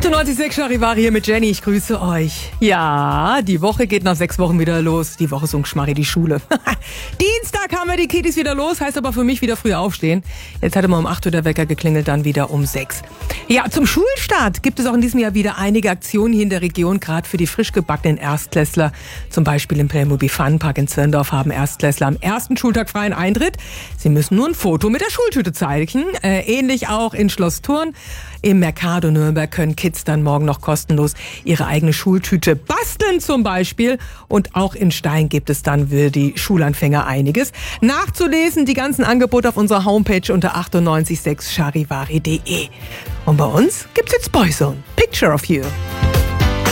98,6 Charivari hier mit Jenny, ich grüße euch. Ja, die Woche geht nach 6 Wochen wieder los. Die Woche ist Schmarri, die Schule. Dienstag haben wir die Kiddies wieder los, heißt aber für mich wieder früh aufstehen. Jetzt hatte mal um 8 Uhr der Wecker geklingelt, dann wieder um 6. Ja, zum Schulstart gibt es auch in diesem Jahr wieder einige Aktionen hier in der Region, gerade für die frisch gebackenen Erstklässler. Zum Beispiel im Playmobil Funpark in Zwirndorf haben Erstklässler am ersten Schultag freien Eintritt. Sie müssen nur ein Foto mit der Schultüte zeigen. Ähnlich auch in Schloss Thurn. Im Mercado Nürnberg können Kids dann morgen noch kostenlos ihre eigene Schultüte basteln zum Beispiel. Und auch in Stein gibt es dann für die Schulanfänger einiges. Nachzulesen die ganzen Angebote auf unserer Homepage unter 98.6charivari.de. Und bei uns gibt's jetzt Boyzone, Picture of You.